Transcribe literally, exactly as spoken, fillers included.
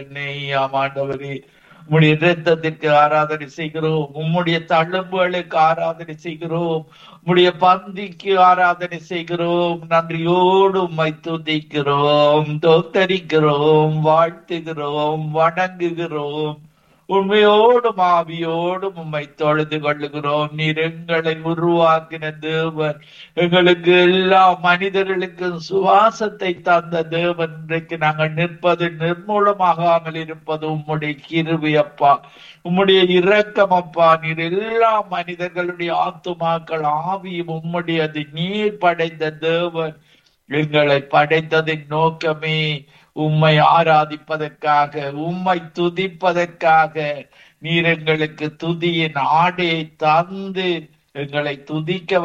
ஆண்டவரே, உம்முடைய இரத்தத்திற்கு ஆராதனை செய்கிறோம். உம்முடைய தழும்புகளுக்கு ஆராதனை செய்கிறோம். உம்முடைய பந்திக்கு ஆராதனை செய்கிறோம். நன்றியோடு உம்மை துதிக்கிறோம், தோத்தரிக்கிறோம், வாழ்த்துகிறோம், வணங்குகிறோம். உண்மையோடும் ஆவியோடும் உம்மை தொழுது கொள்ளுகிறோம். நீர் எங்களை உருவாக்கின தேவன், எங்களுக்கு எல்லா மனிதர்களுக்கும் சுவாசத்தை தந்த தேவன். இன்றைக்கு நாங்கள் நிற்பது நிர்மூலமாகாமல் இருப்பது உம்முடைய கிருபை அப்பா, உம்முடைய இரக்கம் அப்பா. நீர் எல்லா மனிதர்களுடைய ஆத்துமாக்கள் ஆவியும் உம்முடையது. நீர் படைத்த தேவன். எங்களை படைத்ததின் நோக்கமே உம்மை ஆராதிப்பதற்காக, உம்மை துதிப்பதற்காக. நீர் எங்களுக்கு துதியின் ஆடையை தந்து எங்களை துதிக்க